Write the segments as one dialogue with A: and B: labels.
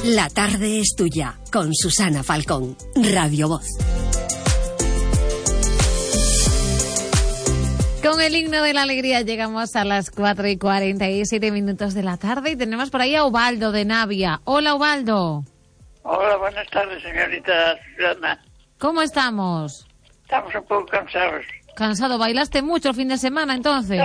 A: La tarde es tuya, con Susana Falcón, Radio Voz.
B: Con el himno de la alegría llegamos a las 4:47 de la tarde y tenemos por ahí a Ubaldo de Navia. Hola, Ubaldo.
C: Hola, buenas tardes, señorita Susana.
B: ¿Cómo estamos?
C: Estamos un poco cansados.
B: ¿Cansado? ¿Bailaste mucho el fin de semana, entonces?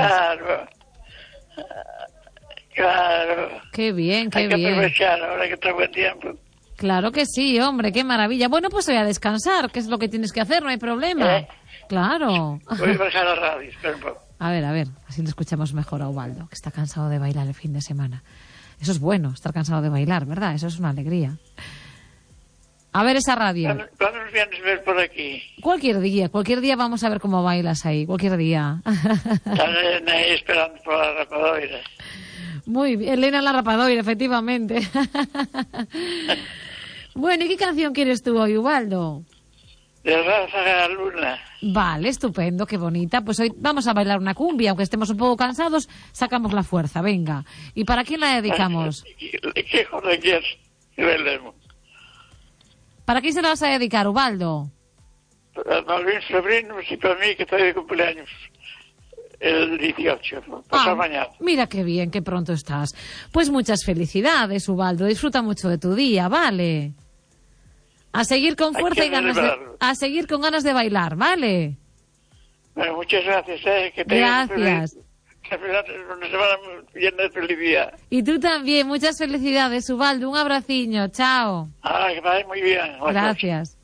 C: Claro.
B: Qué bien, qué
C: Hay que
B: bien.
C: aprovechar ahora que está buen tiempo.
B: Claro que sí, hombre, qué maravilla. Bueno, pues voy a descansar, que es lo que tienes que hacer, no hay problema. Claro.
C: Voy a bajar la radio, espera un poco.
B: A ver, así lo escuchamos mejor a Ubaldo, que está cansado de bailar el fin de semana. Eso es bueno, estar cansado de bailar, ¿verdad? Eso es una alegría. A ver esa radio.
C: ¿Cuándo nos vienes a ver por aquí?
B: Cualquier día vamos a ver cómo bailas ahí, cualquier día.
C: Están ahí esperando por la rapadora.
B: Muy bien, Elena la rapadora, efectivamente. Bueno, ¿y qué canción quieres tú hoy, Ubaldo?
C: De Ráfaga Luna.
B: Vale, estupendo, qué bonita. Pues hoy vamos a bailar una cumbia, aunque estemos un poco cansados, sacamos la fuerza, venga. ¿Y para quién la dedicamos?
C: ¿Qué joder quieres que bailemos?
B: ¿Para quién se la vas a dedicar, Ubaldo?
C: Para mis sobrinos y para mí, que estoy de cumpleaños el 18, pasado mañana.
B: Mira qué bien, qué pronto estás. Pues muchas felicidades, Ubaldo. Disfruta mucho de tu día, ¿vale? A seguir con fuerza y a seguir con ganas de bailar, ¿vale?
C: Bueno, muchas gracias, que
B: gracias.
C: Una semana llena de felicidad.
B: Y tú también, muchas felicidades, Ubaldo. Un abraciño, chao.
C: Que vaya muy bien.
B: Gracias.